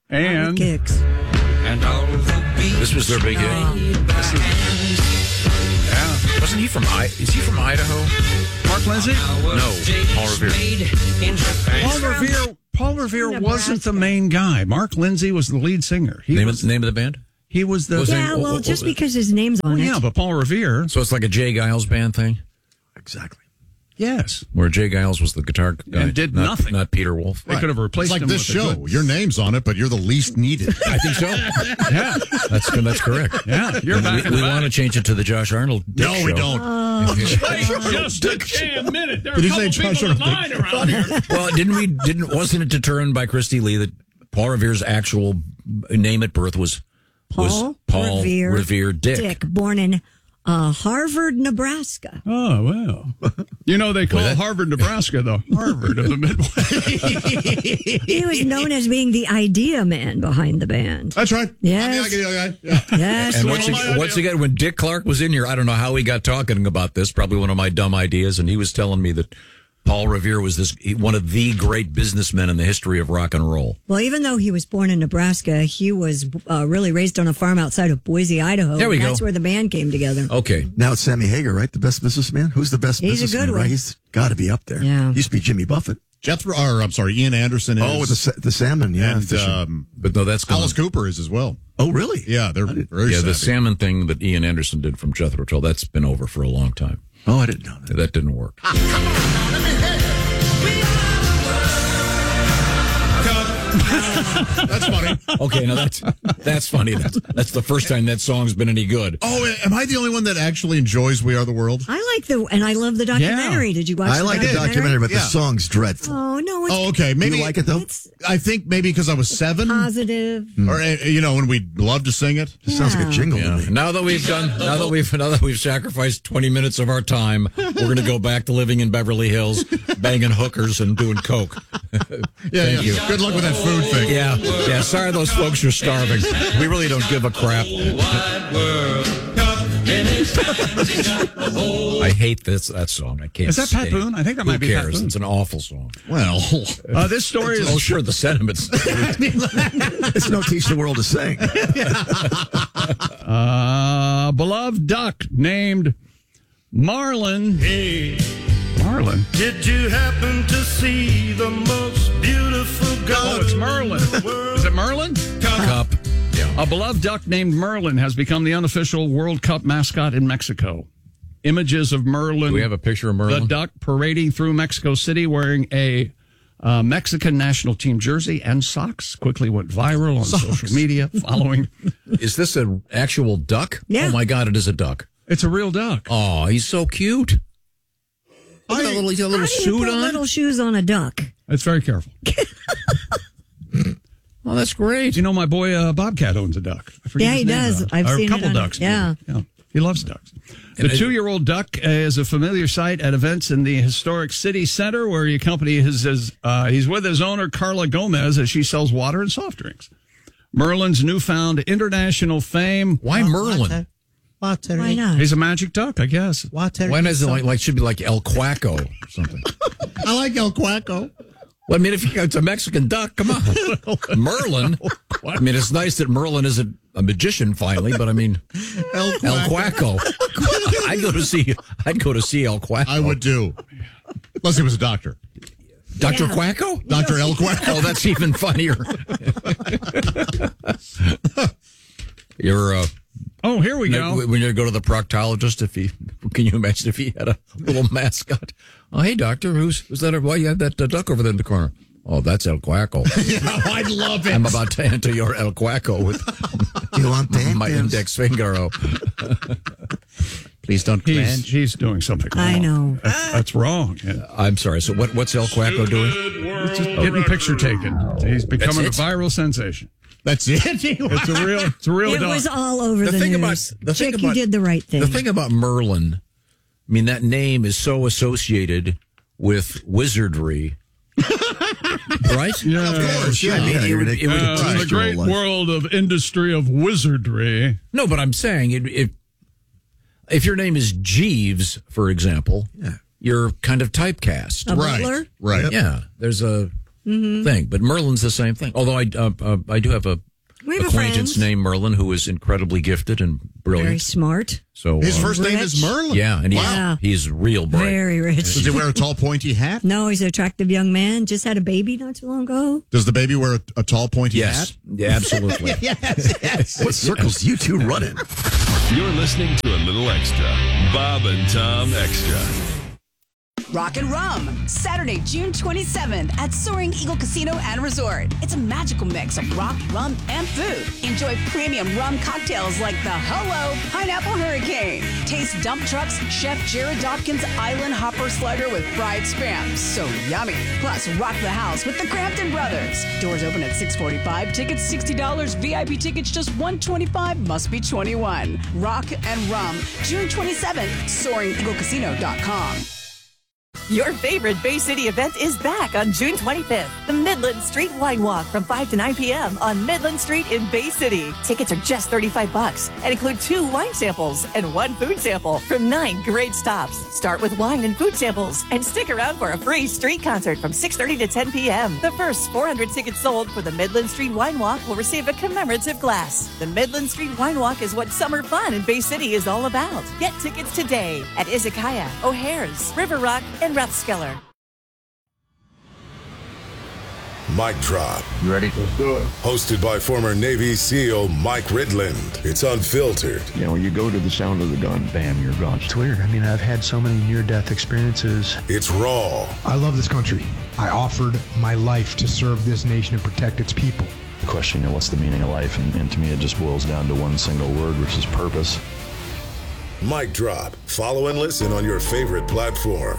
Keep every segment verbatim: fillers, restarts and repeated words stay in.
And kicks. And all the This was their big hit. yeah, Wasn't he from I? Is he from Idaho? Mark Lindsay. No, Paul Revere. Paul Revere. Paul Revere wasn't the main guy. Mark Lindsay was the lead singer. He Name, was, of, name of the band? he was the. Was Yeah, it- well, oh, oh, just oh, because his name's on oh, it. yeah, but Paul Revere. So it's like a Jay Giles band thing, Exactly. Yes, where Jay Giles was the guitar guy And did not, nothing. not Peter Wolf. they could have replaced It's like him this with a show. good- Your name's on it, but you're the least needed. I think so. Yeah, That's that's correct. yeah. You're back We, in the we want to back. change it to the Josh Arnold. Dick No, we show. don't. Wait just a damn minute. There are Did a you say couple Josh people in Arnold? line around here. Well, didn't we? Didn't wasn't it determined by Christy Lee that Paul Revere's actual name at birth was was Paul, Paul Revere, Revere Dick? Dick, born in uh, Harvard, Nebraska. Oh, well. You know, they call that- Harvard, Nebraska, the Harvard of the Midwest. He was known as being the idea man behind the band. That's right. Yes. I mean, I get- yeah. Yes, And yes. once, again, once again, when Dick Clark was in here, I don't know how he got talking about this. Probably one of my dumb ideas, and he was telling me that Paul Revere was this he- one of the great businessmen in the history of rock and roll. Well, even though he was born in Nebraska, he was uh, really raised on a farm outside of Boise, Idaho. There we That's go. where the band came together. Okay, Now it's Sammy Hagar, right? The best businessman? Who's the best He's a businessman, good one. right? He's got to be up there. Yeah. He used to be Jimmy Buffett. Jethro, or I'm sorry, Ian Anderson is. Oh, the, sa- the salmon, yeah. and fishing. um, but no, that's gonna, Alice Cooper is as well. oh, really? Yeah, they're very yeah, the savvy. salmon thing that Ian Anderson did from Jethro Tull. That's been over for a long time. Oh, I didn't know that. That didn't work. That's funny. Okay, now that's that's funny. That's that's the first time that song's been any good. Oh, am I the only one that actually enjoys We Are the World? I like the, and I love the documentary. Yeah. Did you watch I the like the documentary, but Yeah. the song's dreadful. Oh, no, it's Oh, okay. Maybe you like it, though? It's I think maybe because I was seven, positive. or uh, you know, when we love to sing it. It sounds like a jingle Yeah. to me. Now that we've done, now that we've, now that we've sacrificed twenty minutes of our time, we're going to go back to living in Beverly Hills, banging hookers and doing coke. Yeah, Thank yeah. you. Good luck with that food thing. Yeah, yeah. Sorry, those folks are starving. We really don't give a crap. I hate this that song. I can't. Is that Pat stand it. Boone? I think that Who might be Pat cares? Boone. It's an awful song. Well, Uh, this story Oh, is sure, the sentiments. It's no teach the world to sing. uh, beloved duck named Marlin. Hey, Marlin. did you happen to see the most beautiful girl? Oh, it's Merlin. Is it Merlin? Cup. Yeah. A beloved duck named Merlin has become the unofficial World Cup mascot in Mexico. Images of Merlin. Do we have a picture of Merlin? The duck parading through Mexico City wearing a uh, Mexican national team jersey and socks quickly went viral on social media following. Is this an actual duck? Yeah. Oh my God, it is a duck. It's a real duck. Oh, he's so cute. Look at that little, he's got a little How do you suit put on. little shoes on a duck? It's very careful. Oh, that's great. You know, my boy uh, Bobcat owns a duck. I forget Yeah, his he name does. now. I've Or seen a it couple on- ducks. yeah. yeah. He loves ducks. The And I- two-year-old duck uh, is a familiar sight at events in the historic city center where he accompanies his, his uh, he's with his owner, Carla Gomez, as she sells water and soft drinks. Merlin's newfound international fame. Why Merlin? Water. Why not? He's a magic duck, I guess. Water. Why doesn't it like like should be like El Quaco or something? I like El Quaco. Well, I mean, if you, it's a Mexican duck, come on, Merlin. I mean, it's nice that Merlin is a, a magician finally, but I mean, El El Quaco. Quaco. I'd go to see. I'd go to see El Quaco. I would do. Unless he was a doctor. Doctor Yeah. Quaco. Doctor El Quaco. Oh, that's even funnier. You're. Uh, Oh, here we go. When you go to the proctologist, if he can you imagine if he had a little mascot? Oh, hey doctor, who's who's that? Why you have that uh, duck over there in the corner? Oh, that's El Quaco. Yeah, I'd love it. I'm about to enter your El Quaco with You want my dance? index finger. Oh. Please don't He's, cringe. he's doing something wrong. I know. That's, that's wrong. Yeah. I'm sorry. So what? What's El Quaco doing? Just getting picture taken. He's becoming a That's it? viral sensation. That's it. It's a real, it's a real It duck. was all over the, The thing news. about the Chick, thing you about did the right thing. The thing about Merlin, I mean, that name is so associated with wizardry, right? Yeah. Of course, yeah. I mean, it would, it would Uh, Right. the great Life. world of industry of wizardry. No, but I'm saying it, it, if your name is Jeeves, for example, Yeah. you're kind of typecast. A Right. butler? Right. Yeah, there's a Mm-hmm. thing. But Merlin's the same thing. Although I uh, uh, I do have a We have a acquaintance friend. named Merlin who is incredibly gifted and brilliant. Very smart. So His uh, first name is Rich. Merlin. yeah, and he's Wow. he's real bright. Very rich. Does he wear a tall, pointy hat? No, he's an attractive young man. Just had a baby not too long ago. Does the baby wear a, a tall, pointy Yes, hat? yeah, absolutely. Yes, yes. What circles do you two run in? You're listening to a little extra. Bob and Tom Extra. Rock and Rum, Saturday, June twenty-seventh at Soaring Eagle Casino and Resort. It's a magical mix of rock, rum, and food. Enjoy premium rum cocktails like the Hello Pineapple Hurricane. Taste Dump Truck's Chef Jared Dopkins Island Hopper Slider with fried spam. So yummy. Plus, rock the house with the Crampton Brothers. Doors open at six forty-five. Tickets sixty dollars. V I P tickets just one hundred twenty-five dollars. Must be twenty-one. Rock and Rum, June twenty-seventh. Soaring Eagle Casino dot com. Your favorite Bay City event is back on June twenty-fifth. The Midland Street Wine Walk from five to nine p.m. on Midland Street in Bay City. Tickets are just thirty-five bucks and include two wine samples and one food sample from nine great stops. Start with wine and food samples and stick around for a free street concert from six thirty to ten p.m. The first four hundred tickets sold for the Midland Street Wine Walk will receive a commemorative glass. The Midland Street Wine Walk is what summer fun in Bay City is all about. Get tickets today at Izakaya, O'Hare's, River Rock, and Rathskeller. Mic Drop. You ready? Let's do it. Hosted by former Navy SEAL Mike Ridland. It's unfiltered. You know, when you go to the sound of the gun, bam, you're gone. It's weird. I mean, I've had so many near-death experiences. It's raw. I love this country. I offered my life to serve this nation and protect its people. The question, you know, what's the meaning of life? And, and to me, it just boils down to one single word, which is purpose. Mic Drop. Follow and listen on your favorite platform.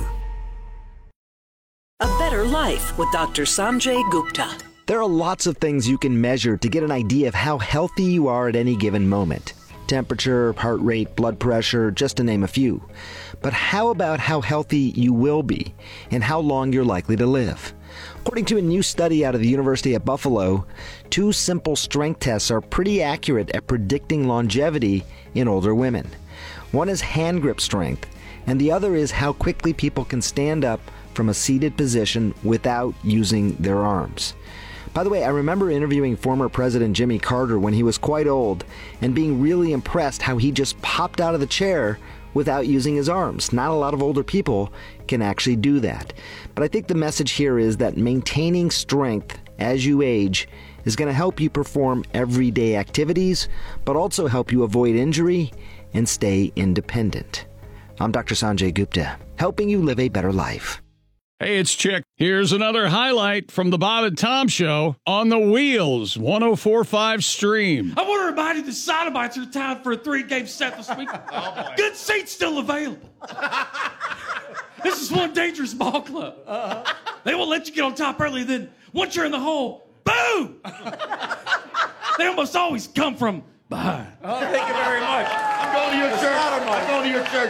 A Better Life with Doctor Sanjay Gupta. There are lots of things you can measure to get an idea of how healthy you are at any given moment. Temperature, heart rate, blood pressure, just to name a few. But how about how healthy you will be and how long you're likely to live? According to a new study out of the University at Buffalo, two simple strength tests are pretty accurate at predicting longevity in older women. One is hand grip strength, and the other is how quickly people can stand up from a seated position without using their arms. By the way, I remember interviewing former President Jimmy Carter when he was quite old and being really impressed how he just popped out of the chair without using his arms. Not a lot of older people can actually do that. But I think the message here is that maintaining strength as you age is going to help you perform everyday activities, but also help you avoid injury and stay independent. I'm Doctor Sanjay Gupta, helping you live a better life. Hey, it's Chick. Here's another highlight from the Bob and Tom Show on the Wheels one oh four point five stream. I want to remind you the Sodomites are in town for a three-game set this week. Oh, good seats still available. This is one dangerous ball club. Uh-huh. They won't let you get on top early, then once you're in the hole, boom! They almost always come from behind. Oh, thank you very much. I'm going to your church. I'm going to your church.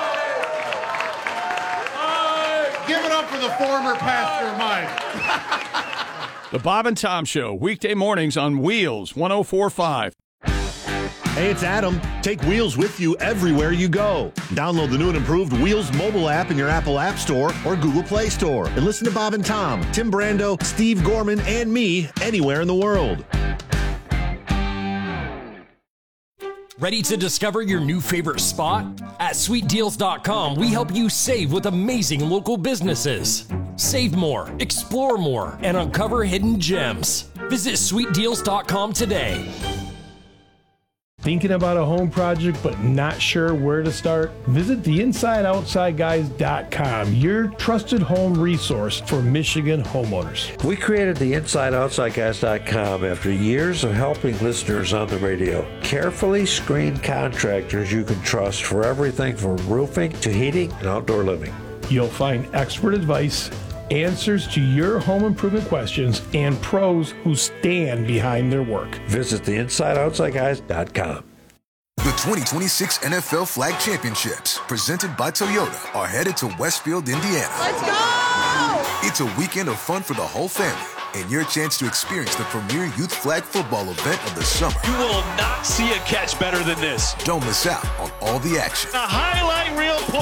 Give it up for the former pastor, Mike. The Bob and Tom Show, weekday mornings on Wheels one oh four point five. Hey, it's Adam. Take Wheels with you everywhere you go. Download the new and improved Wheels mobile app in your Apple App Store or Google Play Store. And listen to Bob and Tom, Tim Brando, Steve Gorman, and me anywhere in the world. Ready to discover your new favorite spot? At sweet deals dot com, we help you save with amazing local businesses. Save more, explore more, and uncover hidden gems. Visit sweet deals dot com today. Thinking about a home project but not sure where to start? Visit the inside outside guys dot com, your trusted home resource for Michigan homeowners. We created the inside outside guys dot com after years of helping listeners on the radio. Carefully screened contractors you can trust for everything from roofing to heating and outdoor living. You'll find expert advice, answers to your home improvement questions, and pros who stand behind their work. Visit the inside outside guys dot com. The twenty twenty-six N F L Flag Championships, presented by Toyota, are headed to Westfield, Indiana. Let's go! It's a weekend of fun for the whole family and your chance to experience the premier youth flag football event of the summer. You will not see a catch better than this. Don't miss out on all the action. A highlight reel play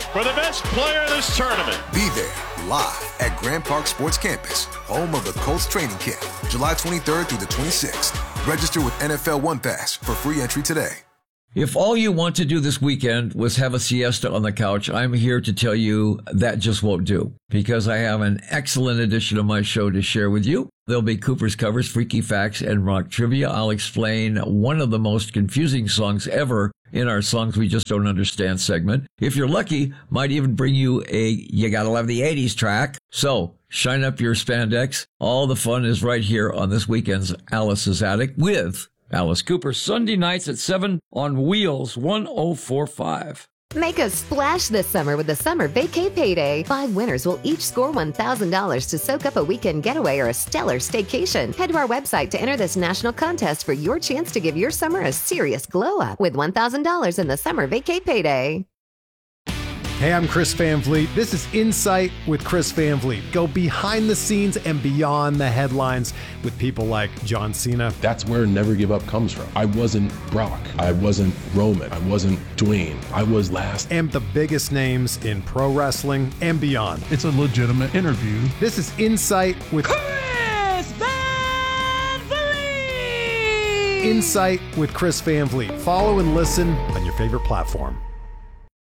for the best player in this tournament. Be there live at Grand Park Sports Campus, home of the Colts training camp, July twenty-third through the twenty-sixth. Register with N F L One Pass for free entry today. If all you want to do this weekend was have a siesta on the couch, I'm here to tell you that just won't do, because I have an excellent edition of my show to share with you. There'll be Cooper's Covers, Freaky Facts, and Rock Trivia. I'll explain one of the most confusing songs ever in our Songs We Just Don't Understand segment. If you're lucky, might even bring you a You Gotta Love the eighties track. So shine up your spandex. All the fun is right here on this weekend's Alice's Attic with Alice Cooper, Sunday nights at seven on Wheels one oh four five. Make a splash this summer with the Summer Vacay Payday. Five winners will each score one thousand dollars to soak up a weekend getaway or a stellar staycation. Head to our website to enter this national contest for your chance to give your summer a serious glow up with one thousand dollars in the Summer Vacay Payday. Hey, I'm Chris Van Vliet. This is Insight with Chris Van Vliet. Go behind the scenes and beyond the headlines with people like John Cena. That's where Never Give Up comes from. I wasn't Brock. I wasn't Roman. I wasn't Dwayne. I was last. And the biggest names in pro wrestling and beyond. It's a legitimate interview. This is Insight with Chris Van Vliet. Insight with Chris Van Vliet. Follow and listen on your favorite platform.